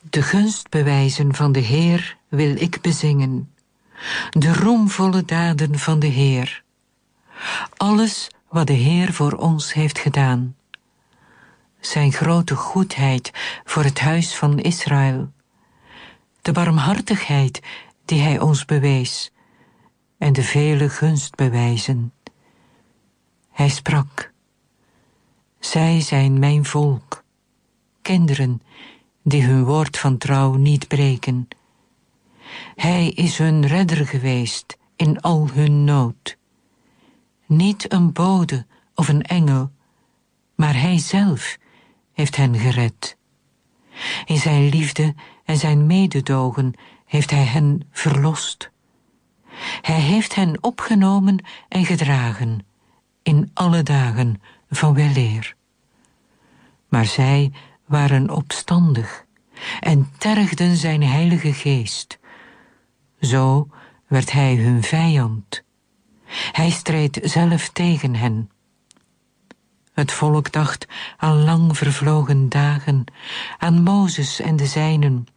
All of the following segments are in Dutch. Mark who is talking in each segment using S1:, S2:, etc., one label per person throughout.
S1: De gunstbewijzen van de Heer wil ik bezingen, de roemvolle daden van de Heer. Alles wat de Heer voor ons heeft gedaan. Zijn grote goedheid voor het huis van Israël. De barmhartigheid die hij ons bewees en de vele gunstbewijzen. Hij sprak: zij zijn mijn volk, kinderen die hun woord van trouw niet breken. Hij is hun redder geweest in al hun nood. Niet een bode of een engel, maar hij zelf heeft hen gered. In zijn liefde en zijn mededogen heeft hij hen verlost. Hij heeft hen opgenomen en gedragen in alle dagen van weleer. Maar zij waren opstandig en tergden zijn heilige geest. Zo werd hij hun vijand. Hij streed zelf tegen hen. Het volk dacht aan lang vervlogen dagen, aan Mozes en de zijnen.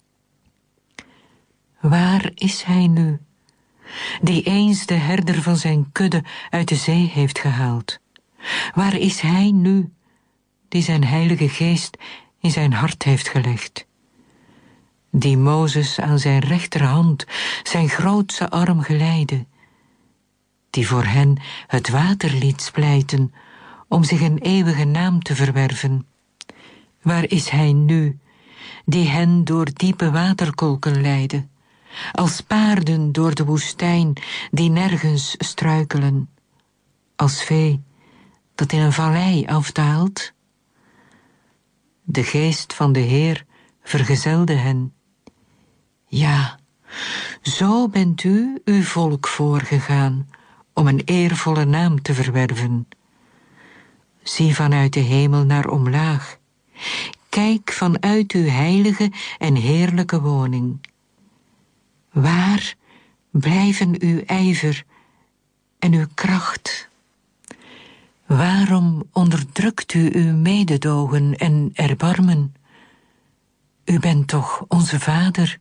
S1: Waar is hij nu, die eens de herder van zijn kudde uit de zee heeft gehaald? Waar is hij nu, die zijn heilige geest in zijn hart heeft gelegd? Die Mozes aan zijn rechterhand zijn grootse arm geleidde, die voor hen het water liet splijten om zich een eeuwige naam te verwerven. Waar is hij nu, die hen door diepe waterkolken leidde, als paarden door de woestijn die nergens struikelen, als vee dat in een vallei afdaalt? De geest van de Heer vergezelde hen. Ja, zo bent u uw volk voorgegaan om een eervolle naam te verwerven. Zie vanuit de hemel naar omlaag. Kijk vanuit uw heilige en heerlijke woning. Waar blijven uw ijver en uw kracht? Waarom onderdrukt u uw mededogen en erbarmen? U bent toch onze vader?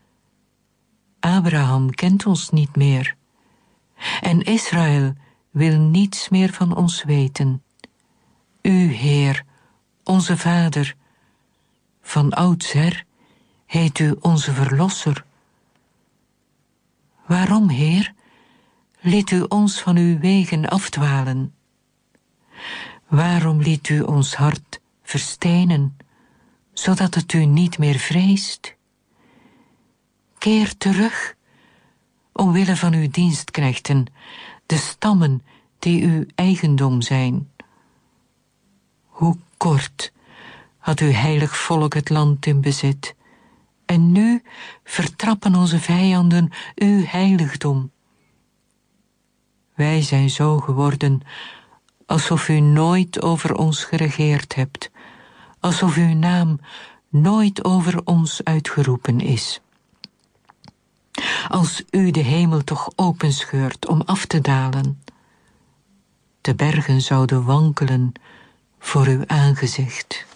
S1: Abraham kent ons niet meer, en Israël wil niets meer van ons weten. U, Heer, onze Vader, van oudsher heet u onze Verlosser. Waarom, Heer, liet u ons van uw wegen afdwalen? Waarom liet u ons hart verstenen, zodat het u niet meer vreest? Keer terug, omwille van uw dienstknechten, de stammen die uw eigendom zijn. Hoe kort had uw heilig volk het land in bezit, en nu vertrappen onze vijanden uw heiligdom. Wij zijn zo geworden, alsof u nooit over ons geregeerd hebt, alsof uw naam nooit over ons uitgeroepen is. Als u de hemel toch openscheurt om af te dalen, de bergen zouden wankelen voor uw aangezicht.